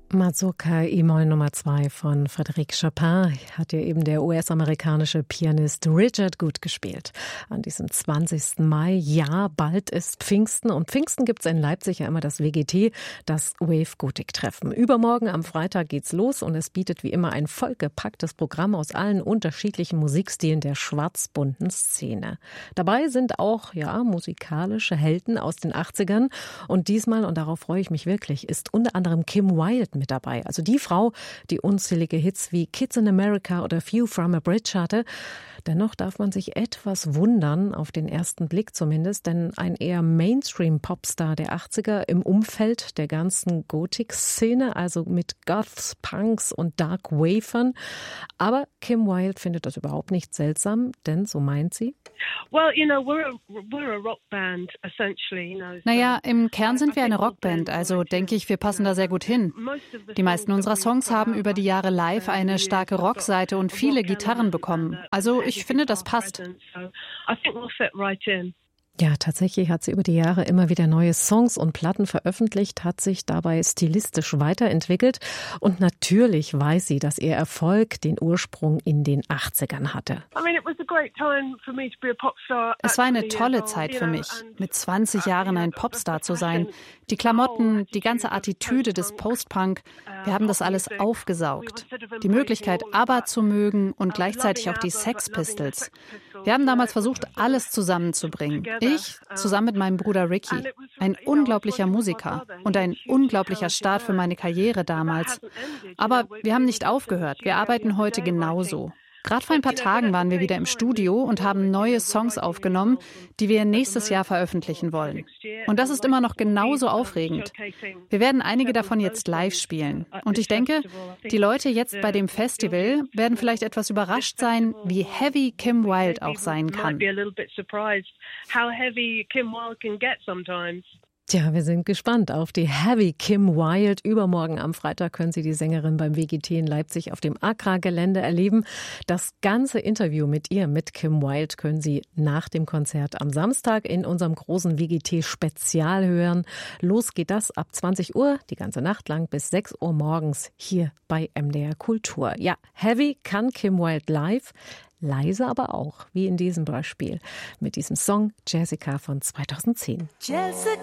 Mazurka E-Moll Nummer 2 von Frédéric Chopin hat ja eben der US-amerikanische Pianist Richard Good gespielt. An diesem 20. Mai, ja, bald ist Pfingsten und Pfingsten gibt's in Leipzig ja immer das WGT, das Wave-Gotik-Treffen. Übermorgen am Freitag geht's los und es bietet wie immer ein vollgepacktes Programm aus allen unterschiedlichen Musikstilen der schwarz-bunten Szene. Dabei sind auch, ja, musikalische Helden aus den 80ern und diesmal, und darauf freue ich mich wirklich, ist unter anderem Kim Wilde mit dabei. Also die Frau, die unzählige Hits wie Kids in America oder View from a Bridge hatte. Dennoch darf man sich etwas wundern, auf den ersten Blick zumindest, denn ein eher Mainstream-Popstar der 80er im Umfeld der ganzen Gothic-Szene, also mit Goths, Punks und Dark Wavern. Aber Kim Wilde findet das überhaupt nicht seltsam, denn so meint sie: Naja, im Kern sind wir eine Rockband, also denke ich, wir passen da sehr gut hin. Die meisten unserer Songs haben über die Jahre live eine starke Rockseite und viele Gitarren bekommen. Also ich finde, das passt. Ja, tatsächlich hat sie über die Jahre immer wieder neue Songs und Platten veröffentlicht, hat sich dabei stilistisch weiterentwickelt und natürlich weiß sie, dass ihr Erfolg den Ursprung in den 80ern hatte. Es war eine tolle Zeit für mich, mit 20 Jahren ein Popstar zu sein. Die Klamotten, die ganze Attitüde des Post-Punk, wir haben das alles aufgesaugt. Die Möglichkeit, ABBA zu mögen und gleichzeitig auch die Sex Pistols. Wir haben damals versucht, alles zusammenzubringen. Ich zusammen mit meinem Bruder Ricky, ein unglaublicher Musiker und ein unglaublicher Start für meine Karriere damals. Aber wir haben nicht aufgehört, wir arbeiten heute genauso. Gerade vor ein paar Tagen waren wir wieder im Studio und haben neue Songs aufgenommen, die wir nächstes Jahr veröffentlichen wollen. Und das ist immer noch genauso aufregend. Wir werden einige davon jetzt live spielen. Und ich denke, die Leute jetzt bei dem Festival werden vielleicht etwas überrascht sein, wie heavy Kim Wilde auch sein kann. Tja, wir sind gespannt auf die Heavy Kim Wilde. Übermorgen am Freitag können Sie die Sängerin beim WGT in Leipzig auf dem Accra-Gelände erleben. Das ganze Interview mit ihr, mit Kim Wilde, können Sie nach dem Konzert am Samstag in unserem großen WGT-Spezial hören. Los geht das ab 20 Uhr, die ganze Nacht lang bis 6 Uhr morgens hier bei MDR Kultur. Ja, Heavy kann Kim Wilde live. Leise aber auch, wie in diesem Beispiel mit diesem Song Jessica von 2010. Jessica.